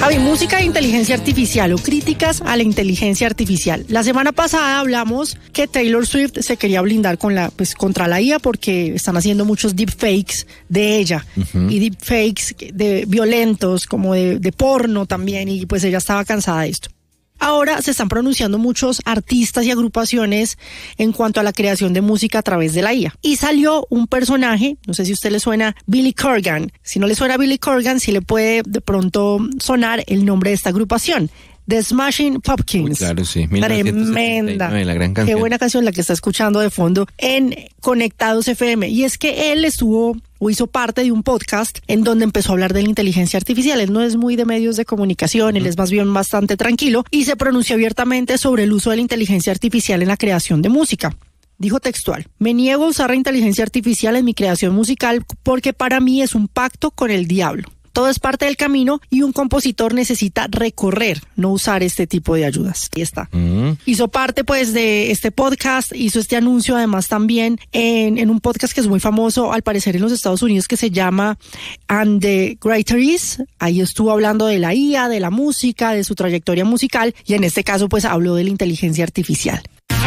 Javi, música e inteligencia artificial o críticas a la inteligencia artificial. La semana pasada hablamos que Taylor Swift se quería blindar contra la IA porque están haciendo muchos deepfakes de ella y deepfakes de violentos, como de porno también, y pues ella estaba cansada de esto. Ahora se están pronunciando muchos artistas y agrupaciones en cuanto a la creación de música a través de la IA. Y salió un personaje, no sé si a usted le suena, Billy Corgan. Si no le suena Billy Corgan, sí le puede de pronto sonar el nombre de esta agrupación. The Smashing Pumpkins. Uy, claro, sí. Tremenda. La gran canción. Qué buena canción la que está escuchando de fondo en Conectados FM. Y es que él hizo parte de un podcast en donde empezó a hablar de la inteligencia artificial. Él no es muy de medios de comunicación, él es más bien bastante tranquilo y se pronunció abiertamente sobre el uso de la inteligencia artificial en la creación de música. Dijo textual: me niego a usar la inteligencia artificial en mi creación musical porque para mí es un pacto con el diablo. Todo es parte del camino y un compositor necesita recorrer, no usar este tipo de ayudas. Ahí está. Hizo parte pues de este podcast, hizo este anuncio además también en un podcast que es muy famoso al parecer en los Estados Unidos que se llama And the Greater Is. Ahí estuvo hablando de la IA, de la música, de su trayectoria musical y en este caso pues habló de la inteligencia artificial.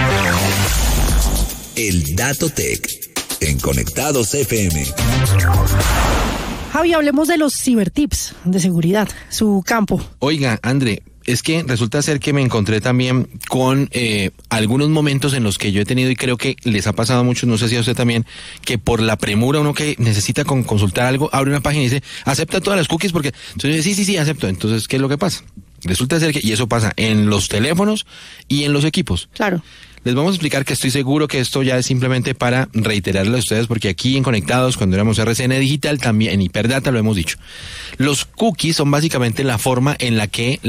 El Dato Tech en Conectados FM. Javi, hablemos de los cibertips de seguridad, su campo. Oiga, André, es que resulta ser que me encontré también con algunos momentos en los que yo he tenido, y creo que les ha pasado a muchos, no sé si a usted también, que por la premura uno que necesita consultar algo, abre una página y dice, acepta todas las cookies, porque entonces sí, acepto. Entonces, ¿qué es lo que pasa? Resulta ser que, y eso pasa en los teléfonos y en los equipos. Claro. Les vamos a explicar que estoy seguro que esto ya es simplemente para reiterarle a ustedes, porque aquí en Conectados, cuando éramos RCN Digital, también en Hiperdata lo hemos dicho. Los cookies son básicamente la forma en la que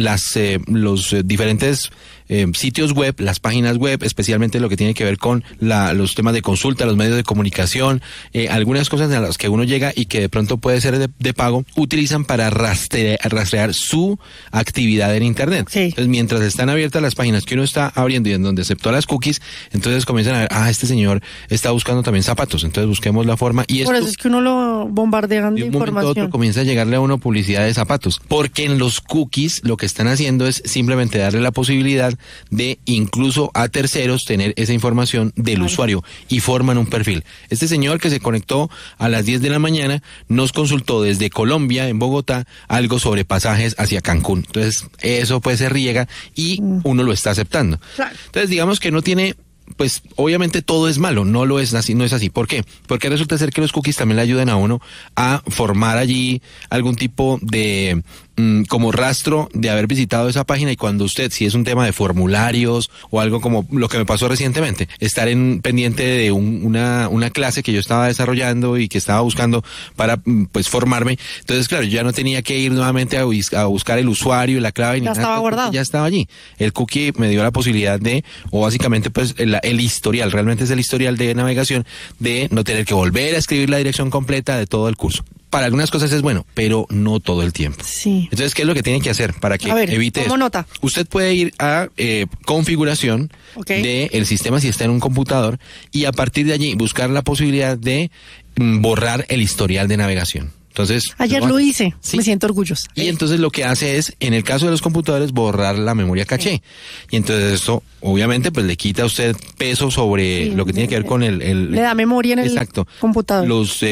los diferentes sitios web, las páginas web, especialmente lo que tiene que ver con los temas de consulta, los medios de comunicación, algunas cosas a las que uno llega y que de pronto puede ser de pago, utilizan para rastrear su actividad en Internet. Sí. Entonces, mientras están abiertas las páginas que uno está abriendo y en donde aceptó las cookies, entonces comienzan a ver, este señor está buscando también zapatos, entonces busquemos la forma. Y por eso es que uno lo bombardean de información. De un momento a otro comienza a llegarle a uno publicidad de zapatos, porque en los cookies lo que están haciendo es simplemente darle la posibilidad de incluso a terceros tener esa información del usuario y forman un perfil. Este señor que se conectó a las 10 de la mañana nos consultó desde Colombia, en Bogotá, algo sobre pasajes hacia Cancún. Entonces eso pues se riega y uno lo está aceptando. Claro. Entonces digamos que no tiene, pues obviamente todo es malo, no es así. ¿Por qué? Porque resulta ser que los cookies también le ayudan a uno a formar allí algún tipo de como rastro de haber visitado esa página, y cuando usted, si es un tema de formularios o algo como lo que me pasó recientemente, estar pendiente de una clase que yo estaba desarrollando y que estaba buscando para pues formarme, entonces claro, yo ya no tenía que ir nuevamente a buscar el usuario y la clave, ya estaba guardado, ya estaba allí. El cookie me dio la posibilidad o básicamente pues el historial, realmente es el historial de navegación, de no tener que volver a escribir la dirección completa de todo el curso. Para algunas cosas es bueno, pero no todo el tiempo. Sí. Entonces, ¿qué es lo que tiene que hacer para que evite ¿cómo eso? nota? Usted puede ir a configuración del sistema si está en un computador, y a partir de allí buscar la posibilidad de borrar el historial de navegación. Entonces, ayer lo hice, ¿sí? Me siento orgullosa. Y entonces lo que hace es, en el caso de los computadores, borrar la memoria caché. Y entonces esto, obviamente, pues le quita a usted peso sobre lo que tiene que ver con el le da memoria en el computador.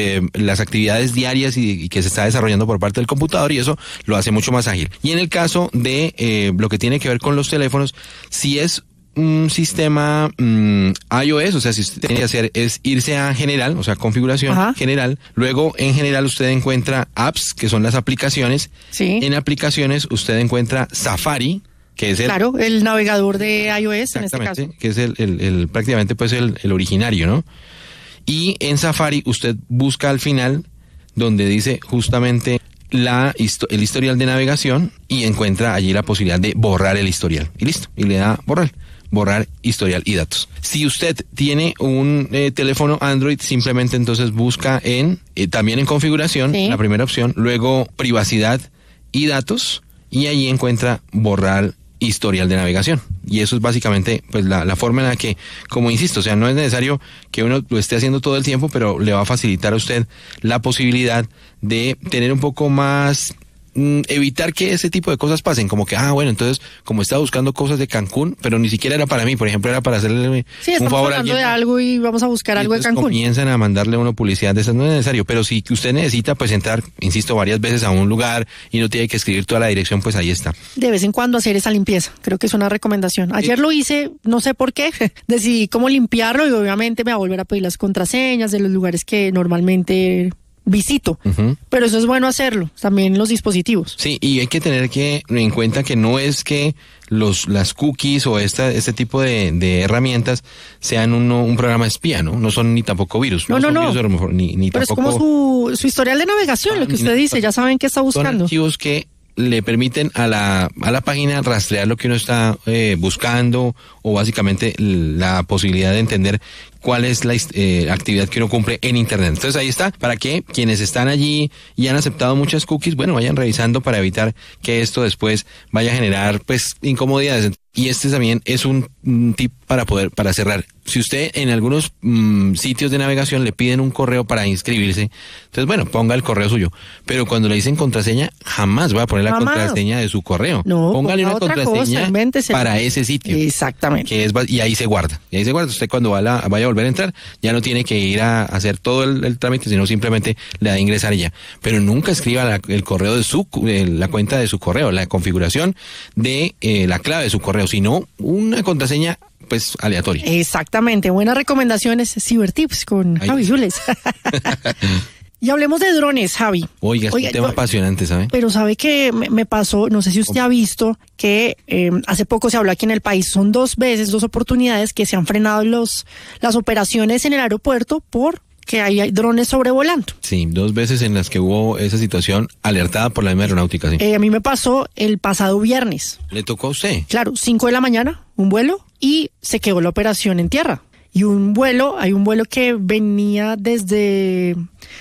Las actividades diarias y que se está desarrollando por parte del computador, y eso lo hace mucho más ágil. Y en el caso de lo que tiene que ver con los teléfonos, si es un sistema iOS, o sea, si usted tiene que hacer es irse a general, o sea, configuración general, luego en general usted encuentra apps, que son las aplicaciones. Sí. En aplicaciones usted encuentra Safari, que es el navegador de iOS en este caso. Que es prácticamente pues el originario, ¿no? Y en Safari usted busca al final donde dice justamente el historial de navegación, y encuentra allí la posibilidad de borrar el historial. Y listo, y le da borrar historial y datos. Si usted tiene un teléfono Android, simplemente entonces busca también en configuración, la primera opción, luego privacidad y datos, y allí encuentra borrar historial de navegación. Y eso es básicamente pues la forma en la que, como insisto, o sea, no es necesario que uno lo esté haciendo todo el tiempo, pero le va a facilitar a usted la posibilidad de tener un poco más evitar que ese tipo de cosas pasen, como que, bueno, entonces, como estaba buscando cosas de Cancún, pero ni siquiera era para mí, por ejemplo, era para hacerle un favor a alguien. De algo y vamos a buscar algo de Cancún. Comienzan a mandarle a uno publicidad de esas, no es necesario, pero si usted necesita, pues entrar, insisto, varias veces a un lugar y no tiene que escribir toda la dirección, pues ahí está. De vez en cuando hacer esa limpieza, creo que es una recomendación. Ayer lo hice, no sé por qué, decidí cómo limpiarlo y obviamente me va a volver a pedir las contraseñas de los lugares que normalmente visito, pero eso es bueno hacerlo, también los dispositivos. Sí, y hay que tener en cuenta que no es que las cookies o este tipo de herramientas sean un programa espía, ¿no? No son ni tampoco virus. No. Virus, ni pero tampoco, es como su historial de navegación, lo que usted dice, ya saben qué está buscando. Son archivos que le permiten a la página rastrear lo que uno está buscando, o básicamente la posibilidad de entender cuál es la actividad que uno cumple en Internet. Entonces ahí está, para que quienes están allí y han aceptado muchas cookies, bueno, vayan revisando para evitar que esto después vaya a generar pues incomodidades. Y este también es un tip para cerrar. Si usted en algunos sitios de navegación le piden un correo para inscribirse, entonces bueno, ponga el correo suyo. Pero cuando le dicen contraseña, jamás va a poner la contraseña de su correo. No, póngale una contraseña para ese sitio. Exactamente. Y ahí se guarda. Y ahí se guarda. Usted cuando vaya a volver a entrar, ya no tiene que ir a hacer todo el trámite, sino simplemente le da a ingresar y ya. Pero nunca escriba el correo de la cuenta de su correo, la configuración de la clave de su correo, sino una contraseña pues aleatoria. Exactamente, buenas recomendaciones, Cibertips con Javi Zules. Y hablemos de drones, Javi. Oiga, es un tema apasionante, ¿sabe? Pero sabe que me pasó, no sé si usted ha visto que hace poco se habló aquí en el país, son 2 oportunidades que se han frenado las operaciones en el aeropuerto por que hay drones sobrevolando. Sí, 2 veces en las que hubo esa situación alertada por la misma aeronáutica, sí. A mí me pasó el pasado viernes. ¿Le tocó a usted? Claro, 5 de la mañana, un vuelo, y se quedó la operación en tierra. Y hay un vuelo que venía desde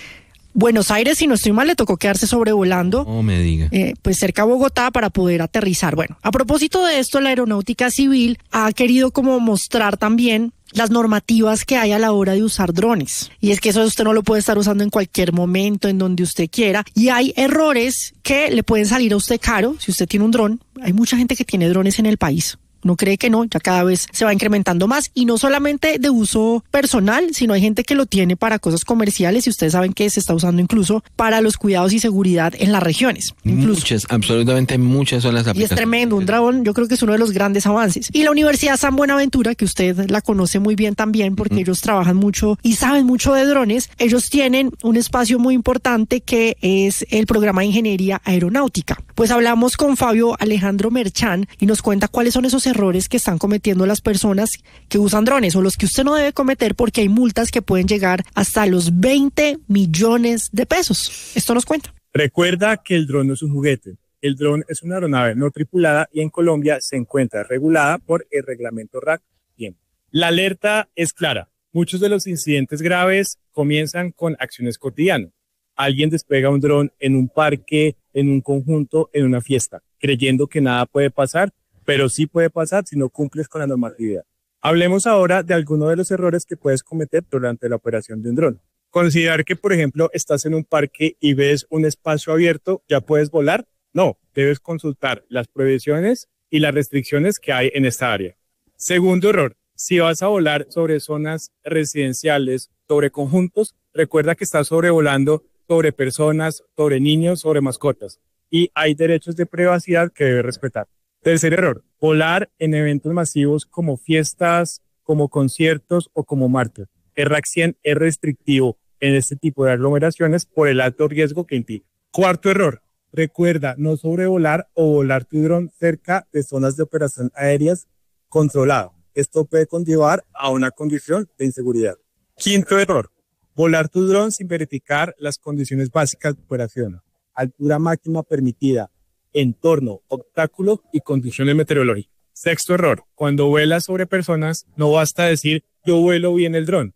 Buenos Aires, si no estoy mal, le tocó quedarse sobrevolando. No me diga. Pues cerca de Bogotá para poder aterrizar. Bueno, a propósito de esto, la Aeronáutica Civil ha querido como mostrar también las normativas que hay a la hora de usar drones. Y es que eso usted no lo puede estar usando en cualquier momento, en donde usted quiera. Y hay errores que le pueden salir a usted caro si usted tiene un dron. Hay mucha gente que tiene drones en el país. No cree que no, ya cada vez se va incrementando más, y no solamente de uso personal, sino hay gente que lo tiene para cosas comerciales, y ustedes saben que se está usando incluso para los cuidados y seguridad en las regiones. Incluso. Absolutamente muchas son las aplicaciones. Y es tremendo, un dron yo creo que es uno de los grandes avances. Y la Universidad San Buenaventura, que usted la conoce muy bien también, porque ellos trabajan mucho y saben mucho de drones, ellos tienen un espacio muy importante que es el programa de Ingeniería Aeronáutica. Pues hablamos con Fabio Alejandro Merchán y nos cuenta cuáles son esos errores que están cometiendo las personas que usan drones, o los que usted no debe cometer, porque hay multas que pueden llegar hasta los 20 millones de pesos. Esto nos cuenta. Recuerda que el dron no es un juguete. El dron es una aeronave no tripulada y en Colombia se encuentra regulada por el reglamento RAC. Bien. La alerta es clara. Muchos de los incidentes graves comienzan con acciones cotidianas. Alguien despega un dron en un parque, en un conjunto, en una fiesta, creyendo que nada puede pasar, pero sí puede pasar si no cumples con la normatividad. Hablemos ahora de algunos de los errores que puedes cometer durante la operación de un dron. Considerar que, por ejemplo, estás en un parque y ves un espacio abierto, ¿ya puedes volar? No, debes consultar las prohibiciones y las restricciones que hay en esta área. Segundo error, si vas a volar sobre zonas residenciales, sobre conjuntos, recuerda que estás sobrevolando sobre personas, sobre niños, sobre mascotas, y hay derechos de privacidad que debes respetar. Tercer error, volar en eventos masivos como fiestas, como conciertos o como marchas. El RAC 100 es restrictivo en este tipo de aglomeraciones por el alto riesgo que implica. Cuarto error, recuerda no sobrevolar o volar tu dron cerca de zonas de operación aéreas controlado. Esto puede conllevar a una condición de inseguridad. Quinto error, volar tu dron sin verificar las condiciones básicas de operación. Altura máxima permitida, entorno, obstáculos y condiciones meteorológicas. Sexto error, cuando vuelas sobre personas, no basta decir yo vuelo bien el dron.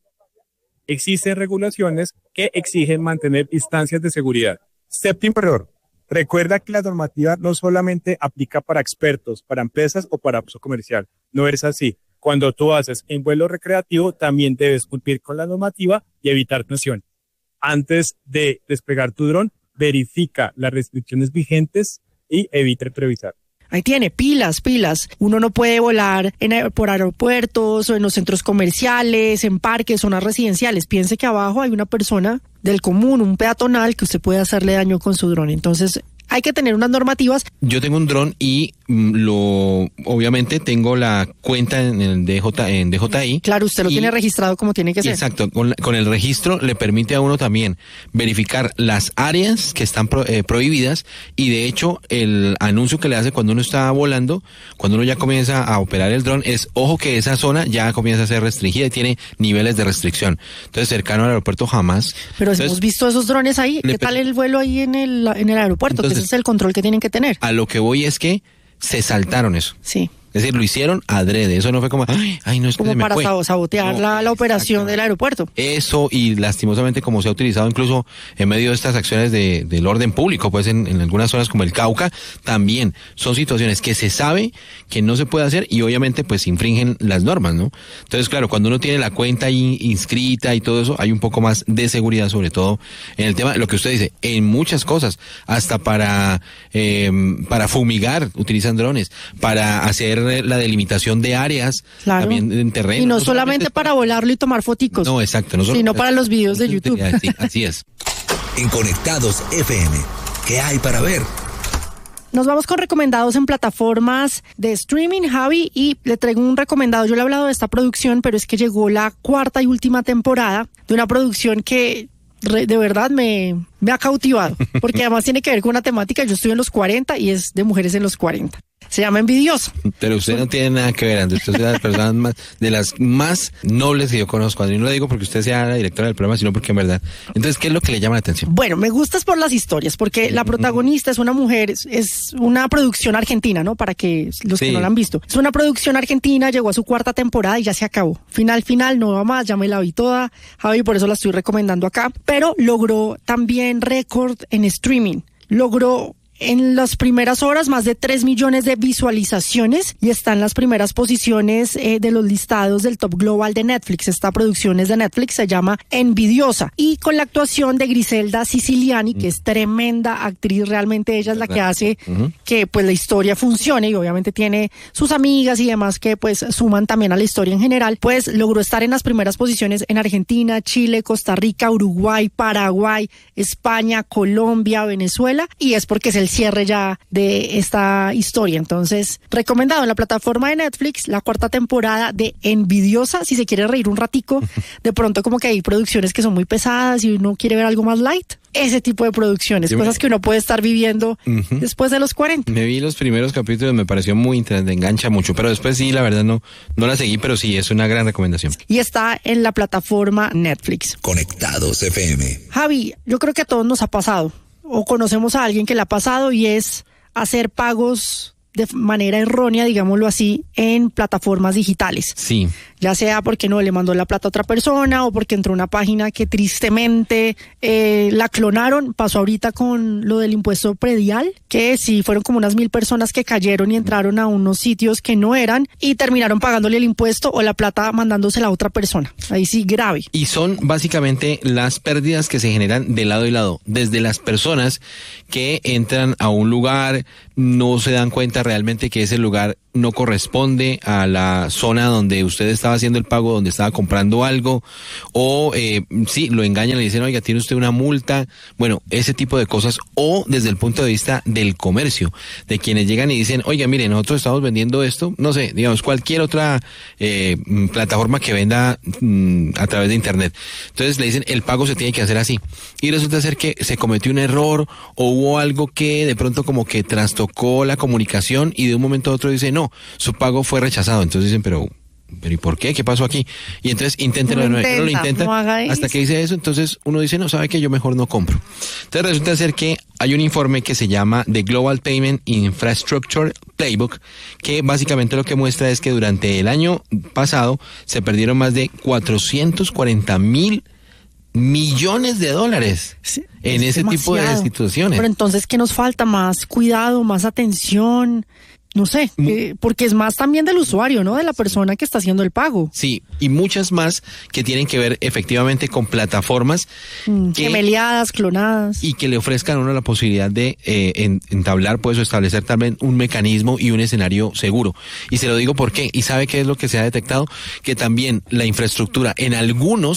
Existen regulaciones que exigen mantener distancias de seguridad. Séptimo error, recuerda que la normativa no solamente aplica para expertos, para empresas o para uso comercial. No es así. Cuando tú haces en vuelo recreativo, también debes cumplir con la normativa y evitar tensión. Antes de despegar tu dron, verifica las restricciones vigentes y evite improvisar. Ahí tiene, pilas. Uno no puede volar por aeropuertos o en los centros comerciales, en parques, zonas residenciales. Piense que abajo hay una persona del común, un peatonal, que usted puede hacerle daño con su dron. Entonces, hay que tener unas normativas. Yo tengo un dron y obviamente tengo la cuenta en DJI. Claro, usted lo tiene registrado como tiene que ser. Exacto, con el registro le permite a uno también verificar las áreas que están prohibidas, y de hecho el anuncio que le hace cuando uno está volando, cuando uno ya comienza a operar el dron, es ojo que esa zona ya comienza a ser restringida y tiene niveles de restricción. Entonces, cercano al aeropuerto jamás. Pero entonces, hemos visto esos drones ahí. ¿Qué tal el vuelo ahí en el aeropuerto? Entonces, ese es el control que tienen que tener. A lo que voy es que se saltaron eso. Sí. Es decir, lo hicieron adrede. Eso no fue como, ay, no es que como se me para fue. sabotear la operación del aeropuerto. Eso, y lastimosamente como se ha utilizado incluso en medio de estas acciones del orden público, pues en algunas zonas como el Cauca, también son situaciones que se sabe que no se puede hacer y obviamente pues infringen las normas, ¿no? Entonces, claro, cuando uno tiene la cuenta ahí inscrita y todo eso, hay un poco más de seguridad, sobre todo en el tema, lo que usted dice, en muchas cosas, hasta para fumigar utilizan drones, para hacer la delimitación de áreas, claro, también en terreno. Y no solamente para volarlo y tomar foticos. No, exacto. No sino para los videos de YouTube. Sí, así es. En Conectados FM, ¿qué hay para ver? Nos vamos con recomendados en plataformas de streaming, Javi, y le traigo un recomendado. Yo le he hablado de esta producción, pero es que llegó la cuarta y última temporada de una producción que de verdad me ha cautivado, porque además tiene que ver con una temática. Yo estoy en los 40 y es de mujeres en los 40. Se llama Envidiosa. Pero usted no tiene nada que ver, Andrés. Usted es de las personas de las más nobles que yo conozco. Y no lo digo porque usted sea la directora del programa, sino porque en verdad. Entonces, ¿qué es lo que le llama la atención? Bueno, me gusta es por las historias, porque la protagonista es una mujer, es una producción argentina, ¿no? Para que los que no la han visto. Es una producción argentina, llegó a su cuarta temporada y ya se acabó. Final, no va más, ya me la vi toda, Javi, por eso la estoy recomendando acá. Pero logró también récord en streaming. Logró en las primeras horas más de 3 millones de visualizaciones y está en las primeras posiciones de los listados del Top Global de Netflix. Esta producción es de Netflix, se llama Envidiosa, y con la actuación de Griselda Siciliani, que es tremenda actriz. Realmente ella es la que hace que pues la historia funcione, y obviamente tiene sus amigas y demás que pues suman también a la historia en general. Pues logró estar en las primeras posiciones en Argentina, Chile, Costa Rica, Uruguay, Paraguay, España, Colombia, Venezuela, y es porque es el cierre ya de esta historia. Entonces, recomendado en la plataforma de Netflix, la cuarta temporada de Envidiosa, si se quiere reír un ratico, de pronto como que hay producciones que son muy pesadas y uno quiere ver algo más light. Ese tipo de producciones, cosas que uno puede estar viviendo después de los 40. Me vi los primeros capítulos, me pareció muy interesante, engancha mucho, pero después sí, la verdad no la seguí, pero sí, es una gran recomendación. Y está en la plataforma Netflix. Conectados FM. Javi, yo creo que a todos nos ha pasado, o conocemos a alguien que le ha pasado, y es hacer pagos de manera errónea, digámoslo así, en plataformas digitales. Sí. Ya sea porque no le mandó la plata a otra persona o porque entró a una página que tristemente la clonaron. Pasó ahorita con lo del impuesto predial, que sí fueron como unas 1,000 personas que cayeron y entraron a unos sitios que no eran y terminaron pagándole el impuesto o la plata mandándosela a otra persona. Ahí sí, grave. Y son básicamente las pérdidas que se generan de lado y lado, desde las personas que entran a un lugar, no se dan cuenta realmente que ese lugar no corresponde a la zona donde usted estaba haciendo el pago, donde estaba comprando algo, o sí, lo engañan, le dicen, oiga, tiene usted una multa. Bueno, ese tipo de cosas, o desde el punto de vista del comercio, de quienes llegan y dicen, oiga, mire, nosotros estamos vendiendo esto, no sé, digamos, cualquier otra plataforma que venda a través de internet. Entonces le dicen, el pago se tiene que hacer así. Y resulta ser que se cometió un error, o hubo algo que de pronto como que trastocó la comunicación, y de un momento a otro dice, no, su pago fue rechazado. Entonces dicen, pero ¿y por qué? ¿Qué pasó aquí? Y entonces inténtenlo de nuevo. No lo intentan hasta que dice eso. Entonces uno dice, no, sabe que yo mejor no compro. Entonces resulta ser que hay un informe que se llama The Global Payment Infrastructure Playbook, que básicamente lo que muestra es que durante el año pasado se perdieron más de 440,000 millones de dólares en ese tipo de situaciones. Pero entonces, ¿qué nos falta? Más cuidado, más atención. No sé, porque es más también del usuario, ¿no? De la persona que está haciendo el pago. Sí, y muchas más que tienen que ver efectivamente con plataformas gemeliadas, clonadas. Y que le ofrezcan a uno la posibilidad de entablar, pues, o establecer también un mecanismo y un escenario seguro. Y se lo digo por qué. ¿Y sabe qué es lo que se ha detectado? Que también la infraestructura en algunos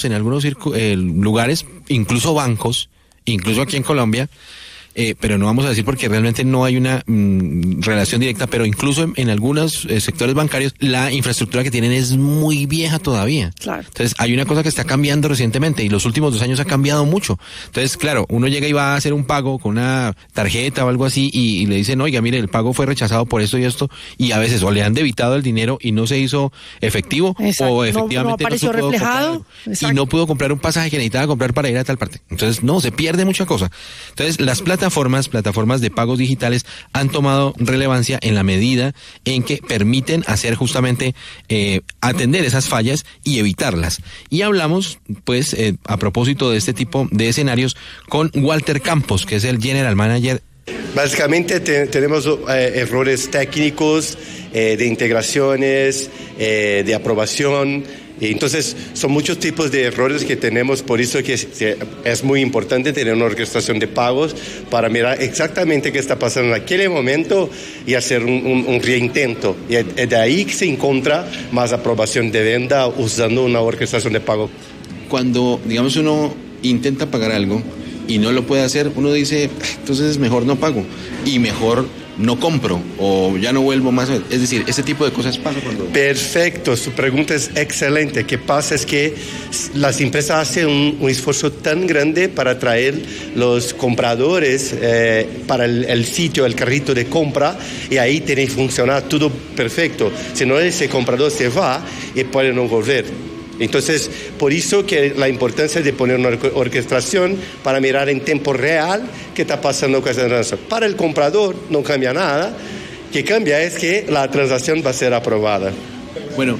lugares, incluso bancos, incluso aquí en Colombia, pero no vamos a decir porque realmente no hay una relación directa, pero incluso en algunos sectores bancarios la infraestructura que tienen es muy vieja todavía. Claro. Entonces hay una cosa que está cambiando recientemente y los últimos 2 años ha cambiado mucho. Entonces, claro, uno llega y va a hacer un pago con una tarjeta o algo así y le dicen, oiga, mire, el pago fue rechazado por esto y esto, y a veces o le han debitado el dinero y no se hizo efectivo. Exacto. O efectivamente no apareció reflejado y no pudo comprar un pasaje que necesitaba comprar para ir a tal parte. Entonces, no, se pierde mucha cosa. Entonces, las plataformas de pagos digitales han tomado relevancia en la medida en que permiten hacer justamente atender esas fallas y evitarlas. Y hablamos, pues, a propósito de este tipo de escenarios con Walter Campos, que es el General Manager. Básicamente tenemos errores técnicos, de integraciones, de aprobación. Entonces, son muchos tipos de errores que tenemos, por eso que es muy importante tener una orquestación de pagos para mirar exactamente qué está pasando en aquel momento y hacer un reintento. Y es de ahí que se encuentra más aprobación de venta usando una orquestación de pago. Cuando, digamos, uno intenta pagar algo y no lo puede hacer, uno dice, entonces mejor no pago y mejor no compro o ya no vuelvo más. Es decir, ese tipo de cosas pasa cuando... Perfecto, su pregunta es excelente. ¿Qué pasa? Es que las empresas hacen un esfuerzo tan grande para atraer los compradores para el sitio, el carrito de compra, y ahí tiene que funcionar todo perfecto. Si no, ese comprador se va y puede no volver. Entonces, por eso que la importancia de poner una orquestación para mirar en tiempo real qué está pasando con esa transacción. Para el comprador no cambia nada, que cambia es que la transacción va a ser aprobada. Bueno,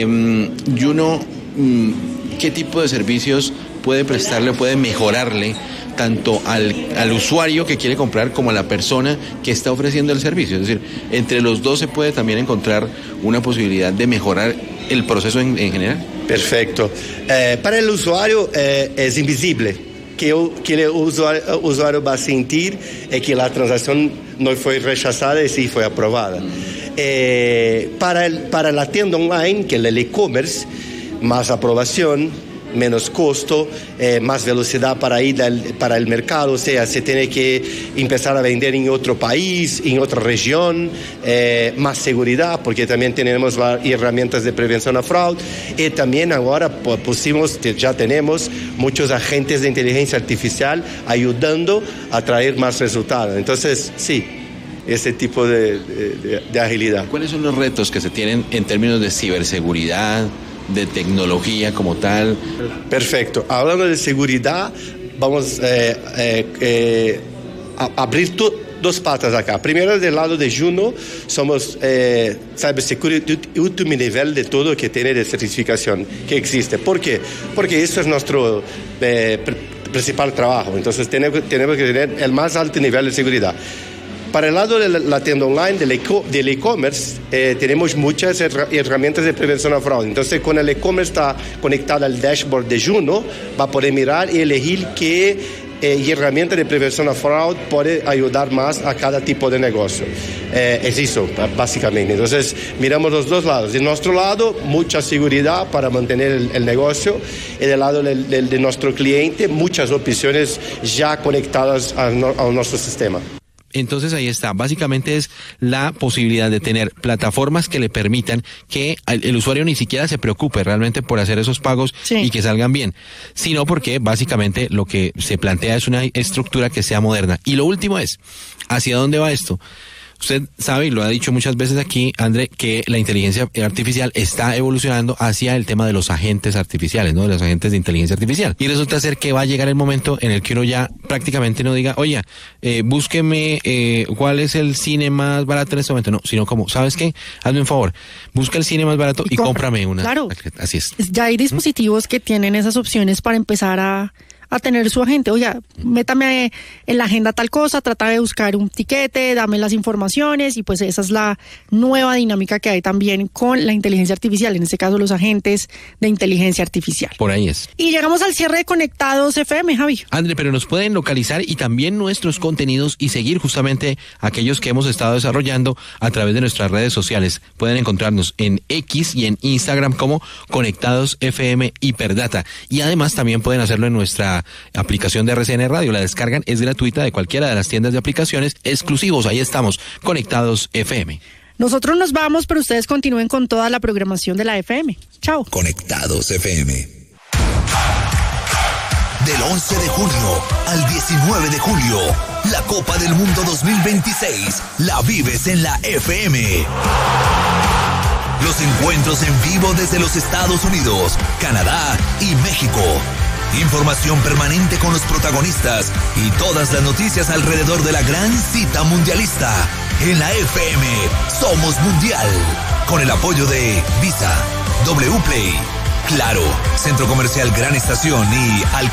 Juno, ¿qué tipo de servicios puede prestarle o puede mejorarle tanto al usuario que quiere comprar como a la persona que está ofreciendo el servicio? Es decir, entre los dos se puede también encontrar una posibilidad de mejorar el proceso en general. Perfecto. Para el usuario es invisible. Que el usuario va a sentir es que la transacción no fue rechazada y sí fue aprobada. Para la tienda online, que es el e-commerce, más aprobación, menos costo, más velocidad para ir para el mercado, o sea, se tiene que empezar a vender en otro país, en otra región, más seguridad, porque también tenemos herramientas de prevención a fraude, y también ahora ya tenemos muchos agentes de inteligencia artificial ayudando a traer más resultados. Entonces, sí, ese tipo de agilidad. ¿Cuáles son los retos que se tienen en términos de ciberseguridad, de tecnología como tal? Perfecto. Hablando de seguridad, vamos a abrir dos patas acá. Primero, del lado de Juno, somos cybersecurity último nivel de todo que tiene de certificación que existe. ¿Por qué? Porque eso es nuestro principal trabajo. Entonces, tenemos que tener el más alto nivel de seguridad. Para el lado de la tienda online, del e-commerce, tenemos muchas herramientas de prevención a fraude. Entonces, cuando el e-commerce está conectado al dashboard de Juno, va a poder mirar y elegir qué herramienta de prevención a fraude puede ayudar más a cada tipo de negocio. Es eso, básicamente. Entonces, miramos los dos lados. De nuestro lado, mucha seguridad para mantener el negocio, y del lado de nuestro cliente, muchas opciones ya conectadas a nuestro sistema. Entonces ahí está, básicamente es la posibilidad de tener plataformas que le permitan que el usuario ni siquiera se preocupe realmente por hacer esos pagos y que salgan bien, sino porque básicamente lo que se plantea es una estructura que sea moderna. Y lo último es, ¿hacia dónde va esto? Usted sabe, y lo ha dicho muchas veces aquí, André, que la inteligencia artificial está evolucionando hacia el tema de los agentes artificiales, ¿no? De los agentes de inteligencia artificial. Y resulta ser que va a llegar el momento en el que uno ya prácticamente no diga, oye, búsqueme cuál es el cine más barato en este momento. No, sino como, ¿sabes qué? Hazme un favor, busca el cine más barato y cómprame una. Claro. Así es. Ya hay dispositivos que tienen esas opciones para empezar a a tener su agente. Oiga, métame en la agenda tal cosa, trata de buscar un tiquete, dame las informaciones, y pues esa es la nueva dinámica que hay también con la inteligencia artificial, en este caso los agentes de inteligencia artificial. Por ahí es. Y llegamos al cierre de Conectados FM, Javi. André, pero nos pueden localizar y también nuestros contenidos y seguir justamente aquellos que hemos estado desarrollando a través de nuestras redes sociales. Pueden encontrarnos en X y en Instagram como Conectados FM Hiperdata. Y además también pueden hacerlo en nuestra aplicación de RCN Radio. La descargan, es gratuita, de cualquiera de las tiendas de aplicaciones exclusivos. Ahí estamos, Conectados FM. Nosotros nos vamos, pero ustedes continúen con toda la programación de la FM. Chao. Conectados FM. Del 11 de junio al 19 de julio, la Copa del Mundo 2026 la vives en la FM. Los encuentros en vivo desde los Estados Unidos, Canadá y México. Información permanente con los protagonistas y todas las noticias alrededor de la gran cita mundialista. En la FM somos mundial. Con el apoyo de Visa, Wplay, Claro, Centro Comercial Gran Estación y